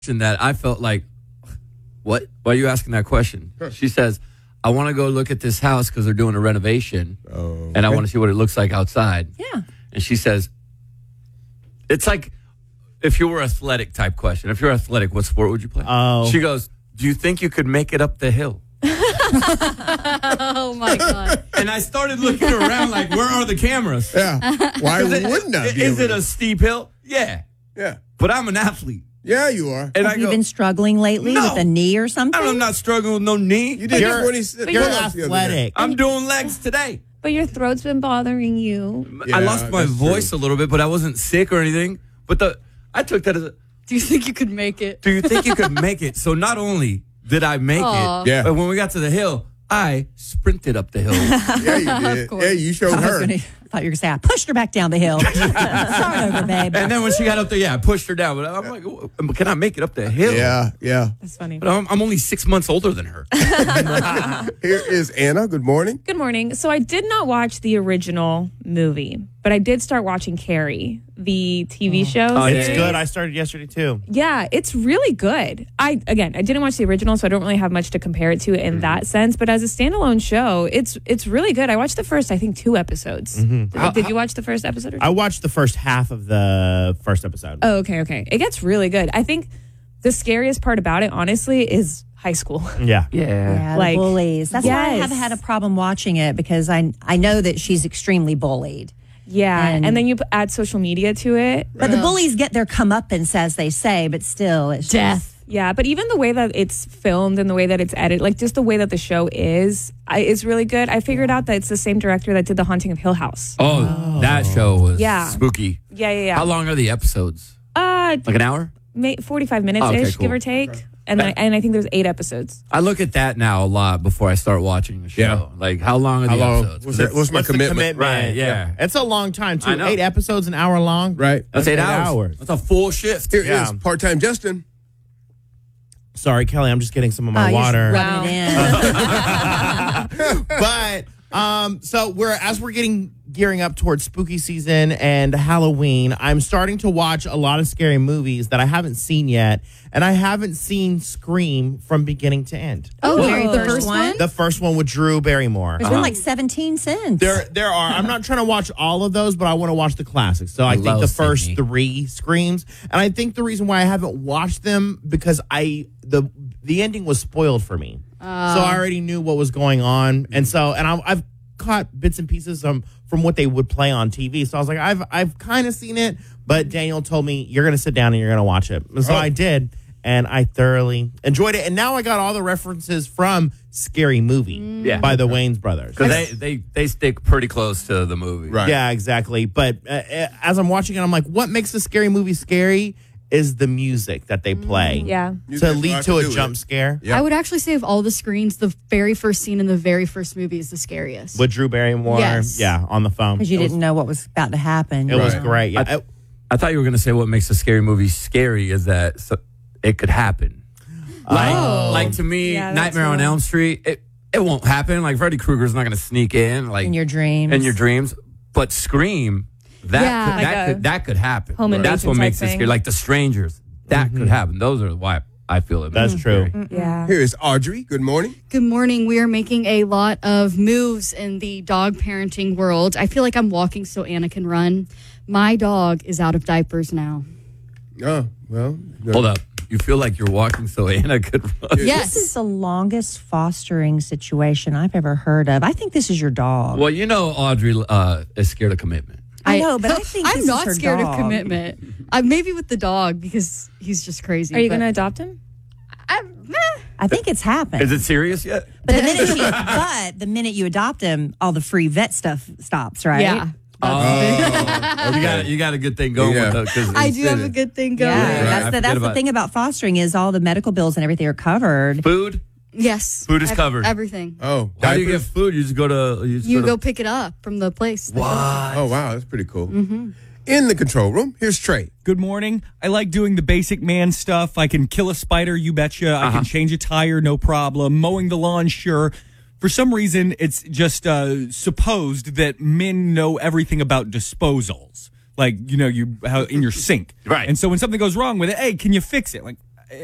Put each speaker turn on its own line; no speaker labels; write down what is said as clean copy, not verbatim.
that I felt like, what? Why are you asking that question? She says, I want to go look at this house because they're doing a renovation, and I want to see what it looks like outside.
Yeah.
And she says, it's like if you were athletic type question. If you're athletic, what sport would you play?
Oh.
She goes, do you think you could make it up the hill?
Oh, my God.
And I started looking around like, where are the cameras?
Yeah. Why wouldn't I be
Is
able
it
to?
a steep hill? Yeah.
Yeah.
But I'm an athlete.
Yeah, you are.
And
Have you been struggling lately
No.
with a knee or something?
I'm not struggling with no knee.
You did
You're-
20
You're
pull-ups the other day.
athletic.
I'm doing legs today.
But your throat's been bothering you.
Yeah,
I lost my
that's
voice
true.
a little bit, but I wasn't sick or anything. But I took that as a,
Do you think you could make it?
do you think you could make it? So not only did I make
Aw.
it,
Yeah.
but when we got to the hill, I sprinted up the hill.
Yeah, you did.
course.
Yeah, you showed her.
I thought you were going to say, I pushed her back down the hill. Start over, babe.
And then when she got up there, yeah, I pushed her down. But I'm like, "Oh, can I make it up the hill?
Yeah, yeah.
That's funny.
But I'm only 6 months older than her.
Here is Anna. Good morning.
Good morning. So I did not watch the original movie, but I did start watching Carrie, the TV show.
Oh,
It's
series.
good. I started yesterday, too.
Yeah, it's really good. I didn't watch the original, so I don't really have much to compare it to in that sense. But as a standalone show, it's really good. I watched the first, I think, 2 episodes. Did you watch the first episode? Or two?
I watched the first half of the first episode.
Oh, okay. It gets really good. I think the scariest part about it, honestly, is high school.
Yeah.
Yeah,
Like,
the bullies. That's why I
yes.
have had a problem watching it because I know that she's extremely bullied.
Yeah,
And-
and then you add social media to it.
But the bullies get their comeuppance, as they say, but still, it's
Death. Yeah, but even the way that it's filmed and the way that it's edited, like just the way that the show is really good. I figured out that it's the same director that did The Haunting of Hill House.
Oh, that show was
Yeah.
spooky.
Yeah.
How long are the episodes? Like an hour?
45 minutes ish,
Okay, cool.
give or take. And I think there's 8 episodes.
I look at that now a lot before I start watching the show.
Yeah.
Like, how long are the episodes?
What's my
What's the
commitment?
Right, yeah.
It's a long time, too.
I know.
8 episodes, an hour long.
Right.
That's 8 hours. That's a full shift.
Here
Yeah.
is part-time Justin.
Sorry, Kelly, I'm just getting some of my
you're just
water.
rubbing it in.
But so we're gearing up towards spooky season and Halloween. I'm starting to watch a lot of scary movies that I haven't seen yet, and I haven't seen Scream from beginning to end.
Oh,
the
very
first
first one?
The first one with Drew Barrymore.
There's been like 17 since.
There are. I'm not trying to watch all of those, but I want to watch the classics. So I think
love
the first
Sydney.
3 Screams, and I think the reason why I haven't watched them because the ending was spoiled for me. So I already knew what was going on, and I've caught bits and pieces from what they would play on TV. So I was like, I've kind of seen it, but Daniel told me you're going to sit down and you're going to watch it. So I did, and I thoroughly enjoyed it. And now I got all the references from Scary Movie by the Wayans brothers.
Because they stick pretty close to the movie.
Right.
Yeah, exactly. But as I'm watching it, I'm like, what makes a scary movie scary is the music that they play.
Yeah.
To lead to a jump scare.
Yep.
I would actually say of all the screens, the very first scene in the very first movie is the scariest.
With Drew Barrymore.
Yes.
Yeah, on the phone.
Because you didn't know what was about to happen.
It was
Right.
great. Yeah.
I thought you were going to say what makes a scary movie scary is that it could happen. Like to me,
Yeah, that's
Nightmare on
real.
Elm Street, it won't happen. Like Freddy Krueger's not going to sneak in like
In your dreams.
In your dreams, but Scream, that could happen.
home
That's what
invasion
makes
type
it scary.
thing.
Like The Strangers, that could happen. Those are why I feel it.
That's
makes it
true.
scary.
Yeah.
Here is Audrey. Good morning.
Good morning. We are making a lot of moves in the dog parenting world. I feel like I'm walking so Anna can run. My dog is out of diapers now.
Oh, well.
Hold up. You feel like you're walking so Anna could run.
Yes.
This is the longest fostering situation I've ever heard of. I think this is your dog.
Well, you know Audrey is scared of commitment.
I know, but I think
I'm
this is
not
her
scared of
dog.
commitment. Maybe with the dog because he's just crazy.
Are you
but-
going to adopt him?
I think it's happened.
Is it serious yet?
But the minute you adopt him, all the free vet stuff stops, right?
Yeah.
You got a good thing going
Yeah.
with her. 'Cause
I do have a good thing going.
Yeah,
Right. I
that's
forget
the
about-
thing about fostering is all the medical bills and everything are covered.
Food?
Yes.
Food is covered.
Everything.
Oh,
How do you get
diapers?
food? You just go to...
You go pick it up from the place.
What?
Oh, wow. That's pretty cool. In the control room, here's Trey.
Good morning. I like doing the basic man stuff. I can kill a spider, you betcha. I can change a tire, no problem. Mowing the lawn, sure. For some reason, it's just supposed that men know everything about disposals. Like, you know, how in your sink.
Right.
And so when something goes wrong with it, hey, can you fix it? Like,